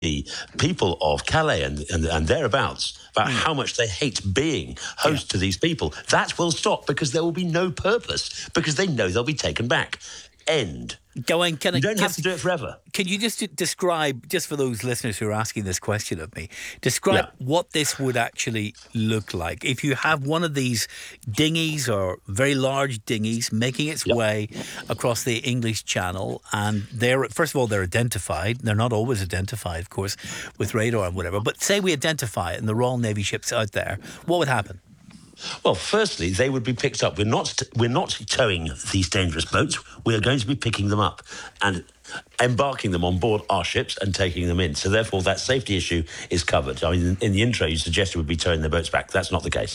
the people of Calais and thereabouts about how much they hate being host to these people, that will stop because there will be no purpose, because they know they'll be taken back. End. You don't have to do it forever. Can you just describe, just for those listeners who are asking this question of me, what this would actually look like? If you have one of these dinghies or very large dinghies making its way across the English Channel, and first of all, they're identified. They're not always identified, of course, with radar and whatever. But say we identify it and the Royal Navy ship's out there, what would happen? Well, firstly, they would be picked up. We're not towing these dangerous boats. We are going to be picking them up and embarking them on board our ships and taking them in. So therefore, that safety issue is covered. I mean, in the intro, you suggested we'd be towing the boats back. That's not the case.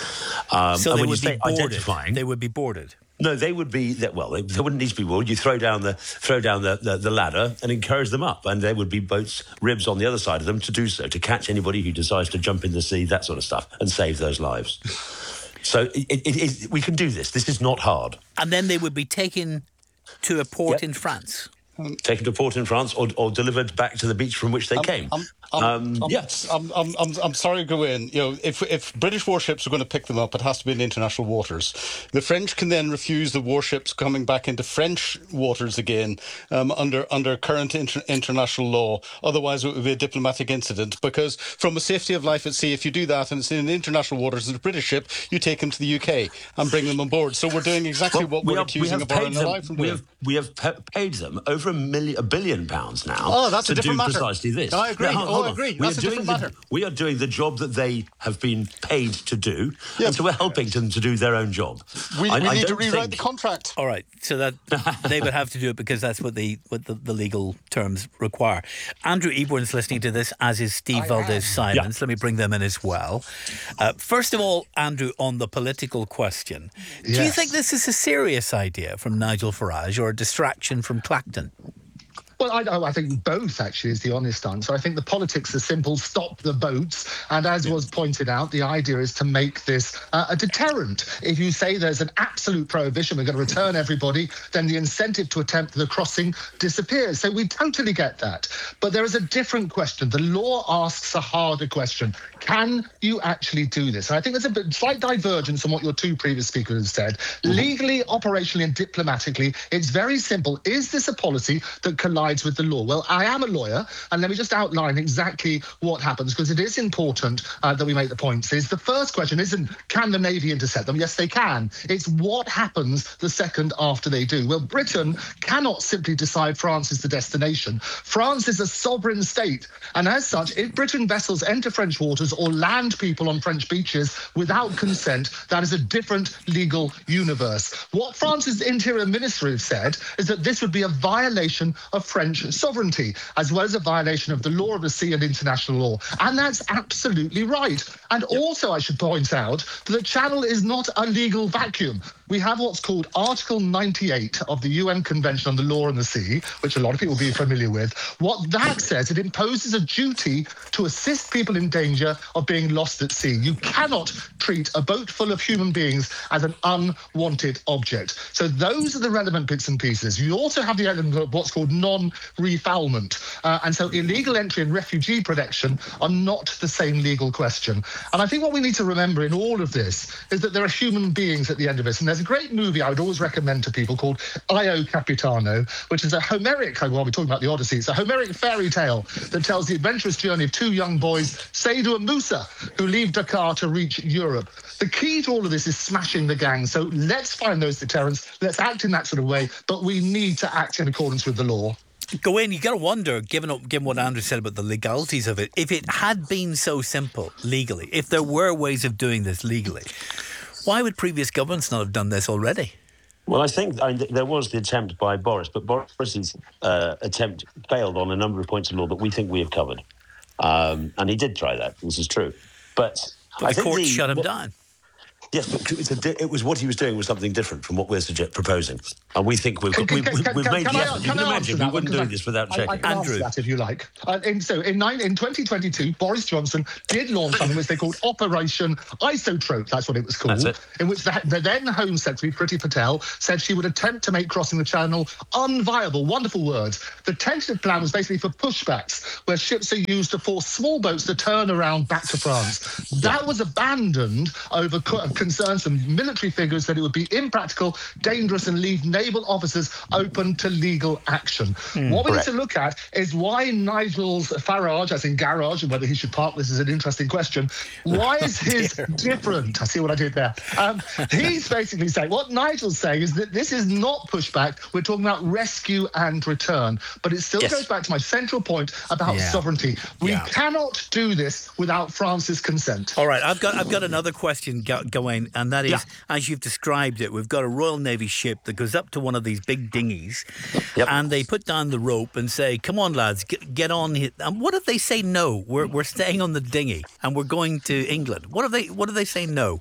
So they would be boarded. They would be boarded. No, they would be. They wouldn't need to be boarded. You throw down the ladder and encourage them up, and there would be boats, ribs on the other side of them to do so, to catch anybody who decides to jump in the sea, that sort of stuff, and save those lives. So we can do this. This is not hard. And then they would be taken to a port in France. Taken to port in France or delivered back to the beach from which they came. I'm sorry, Gawain. If British warships are going to pick them up, it has to be in international waters. The French can then refuse the warships coming back into French waters again under current international law. Otherwise, it would be a diplomatic incident. Because from a safety of life at sea, if you do that and it's in international waters, it's a British ship, you take them to the UK and bring them on board. So we're doing exactly what we're accusing of Ireland Alive from doing. We have paid them over £1 billion now. Oh, that's a different matter. Precisely this. I agree. I agree. That's a different matter. We are doing the job that they have been paid to do, and so we're helping them to do their own job. We need to rewrite the contract. All right, so that they would have to do it because that's what the legal terms require. Andrew Eborn's listening to this, as is Steve Valdez-Simons. Let me bring them in as well. First of all, Andrew, on the political question, do you think this is a serious idea from Nigel Farage or a distraction from Clacton? Well, I think both, actually, is the honest answer. I think the politics are simple: stop the boats. And as was pointed out, the idea is to make this a deterrent. If you say there's an absolute prohibition, we're going to return everybody, then the incentive to attempt the crossing disappears. So we totally get that. But there is a different question. The law asks a harder question. Can you actually do this? And I think there's a slight divergence from what your two previous speakers have said. Legally, operationally, and diplomatically, it's very simple. Is this a policy that collides with the law? Well, I am a lawyer, and let me just outline exactly what happens, because it is important that we make the points. The first question isn't, can the Navy intercept them? Yes, they can. It's what happens the second after they do. Well, Britain cannot simply decide France is the destination. France is a sovereign state, and as such, if Britain vessels enter French waters or land people on French beaches without consent, that is a different legal universe. What France's Interior Ministry have said is that this would be a violation of French sovereignty, as well as a violation of the law of the sea and international law. And that's absolutely right. And also, I should point out that the Channel is not a legal vacuum. We have what's called Article 98 of the UN Convention on the Law on the Sea, which a lot of people will be familiar with. What that says, it imposes a duty to assist people in danger of being lost at sea. You cannot treat a boat full of human beings as an unwanted object. So those are the relevant bits and pieces. You also have the element of what's called non-refoulement. And so illegal entry and refugee protection are not the same legal question. And I think what we need to remember in all of this is that there are human beings at the end of this. And there's a great movie I would always recommend to people called Io Capitano, which is a Homeric, while we're talking about the Odyssey, it's a Homeric fairy tale that tells the adventurous journey of two young boys, Seydou and Musa, who leave Dakar to reach Europe. The key to all of this is smashing the gang. So let's find those deterrents. Let's act in that sort of way. But we need to act in accordance with the law. Gawain, you got to wonder, given what Andrew said about the legalities of it, if it had been so simple legally, if there were ways of doing this legally, why would previous governments not have done this already? Well, I think there was the attempt by Boris, but Boris's attempt failed on a number of points of law that we think we have covered. And he did try that. This is true. But the court shut him down. Yes, but it was what he was doing was something different from what we're proposing, and we think we've made. Yes, you can imagine we wouldn't do this without checking. I can answer that if you like. In 2022, Boris Johnson did launch something which they called Operation Isotrope. That's what it was called. That's it. In which the then Home Secretary Priti Patel said she would attempt to make crossing the Channel unviable. Wonderful words. The tentative plan was basically for pushbacks, where ships are used to force small boats to turn around back to France. That was abandoned over concerns from military figures that it would be impractical, dangerous, and leave naval officers open to legal action. What we need to look at is why Nigel Farage, as in garage, and whether he should park this is an interesting question. Why is his different? I see what I did there. He's basically saying, what Nigel's saying is that this is not pushback. We're talking about rescue and return. But it still goes back to my central point about sovereignty. We cannot do this without France's consent. All right, I've got another question going, and that is, as you've described it, we've got a Royal Navy ship that goes up to one of these big dinghies, and they put down the rope and say, "Come on, lads, get on here." And what if they say no? We're staying on the dinghy and we're going to England. What if they say no?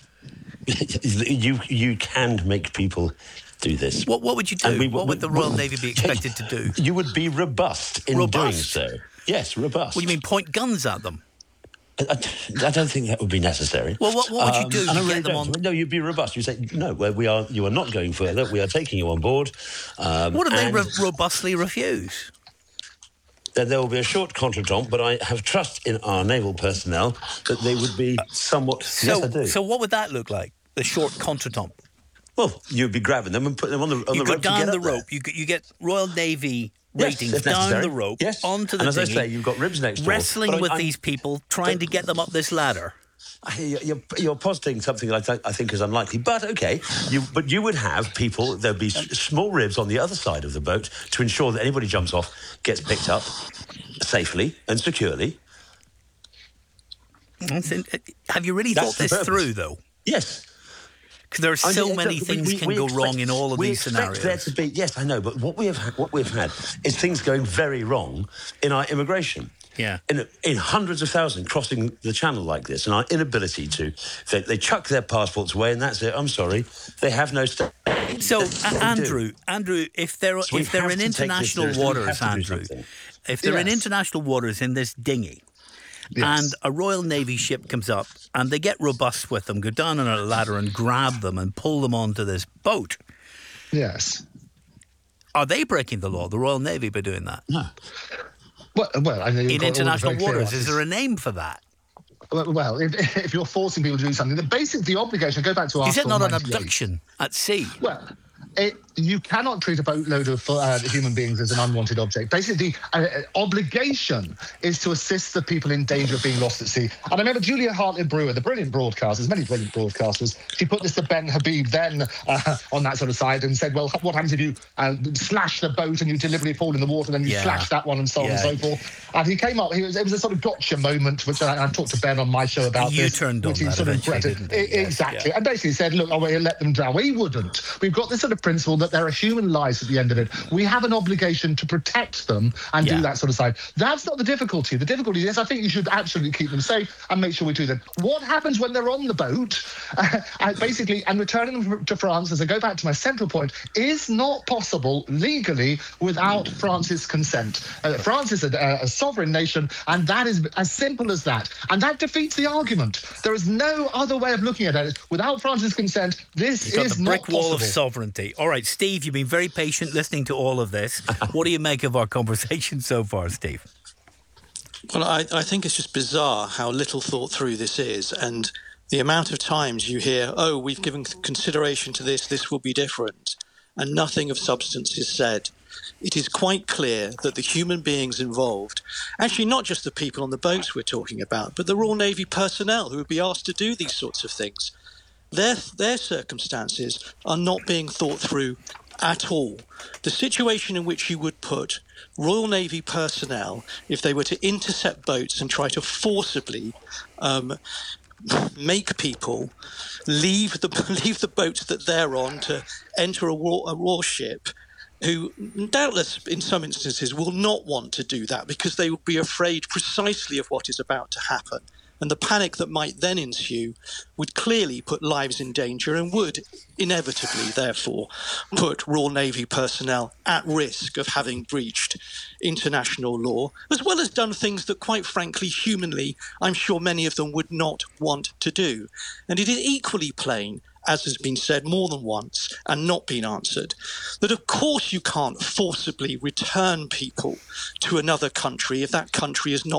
You can make people do this. What would you do? What would the Royal Navy be expected to do? You would be robust in doing so. Yes, robust. What do you mean, point guns at them? I don't think that would be necessary. Well, what would you do to get them on? No, you'd be robust. You say, no, you are not going further. We are taking you on board. What if they robustly refuse? Then there will be a short contretemps, but I have trust in our naval personnel that they would be somewhat... yes, I do. So what would that look like, the short contretemps? Well, you'd be grabbing them and putting them on the rope. You go down the rope. You get Royal Navy ratings down the rope, onto the dinghy. As I say, you've got ribs next door. Wrestling with these people, trying to get them up this ladder. You're positing something I think is unlikely, but okay. But you would have people. There'd be small ribs on the other side of the boat to ensure that anybody jumps off gets picked up safely and securely. Have you really thought this through, though? Yes. Because there are so many things can go wrong in all of these scenarios. There to be, yes, I know, but what we've had is things going very wrong in our immigration. Yeah. In hundreds of thousands crossing the channel like this, and our inability to, they chuck their passports away, and that's it. I'm sorry, they have no state. So, Andrew, if they're in international waters, Andrew, if they're in international waters in this dinghy. Yes. And a Royal Navy ship comes up and they get robust with them, go down on a ladder and grab them and pull them onto this boat. Yes. Are they breaking the law, the Royal Navy, by doing that? No. Well, I know in international waters, is there a name for that? Well, if you're forcing people to do something, the obligation, go back to Article 98. Is it not an abduction at sea? Well, you cannot treat a boatload of human beings as an unwanted object. Basically, the obligation is to assist the people in danger of being lost at sea. And I remember Julia Hartley-Brewer, the brilliant broadcasters, many brilliant broadcasters, she put this to Ben Habib then on that sort of side and said, well, what happens if you slash the boat and you deliberately fall in the water, then you slash that one and so on and so forth. And he came up, it was a sort of gotcha moment, which I talked to Ben on my show about you turned on that eventually, didn't you? Exactly. And basically said, look, we'll let them drown. We wouldn't. We've got this sort of principle that there are human lives at the end of it. We have an obligation to protect them and do that sort of side. That's not the difficulty. The difficulty is I think you should absolutely keep them safe and make sure we do that. What happens when they're on the boat, basically, and returning them to France, as I go back to my central point, is not possible legally without France's consent. France is a sovereign nation, and that is as simple as that. And that defeats the argument. There is no other way of looking at it. Without France's consent, this is not possible. Brick wall of sovereignty. All right, Steve, you've been very patient listening to all of this. What do you make of our conversation so far, Steve? Well, I think it's just bizarre how little thought through this is, and the amount of times you hear, oh, we've given consideration to this will be different, and nothing of substance is said. It is quite clear that the human beings involved, actually not just the people on the boats we're talking about, but the Royal Navy personnel who would be asked to do these sorts of things, their circumstances are not being thought through at all. The situation in which you would put Royal Navy personnel, if they were to intercept boats and try to forcibly make people leave the boats that they're on to enter a warship, who doubtless in some instances will not want to do that because they will be afraid precisely of what is about to happen. And the panic that might then ensue would clearly put lives in danger and would inevitably, therefore, put Royal Navy personnel at risk of having breached international law, as well as done things that, quite frankly, humanly, I'm sure many of them would not want to do. And it is equally plain, as has been said more than once and not been answered, that of course you can't forcibly return people to another country if that country is not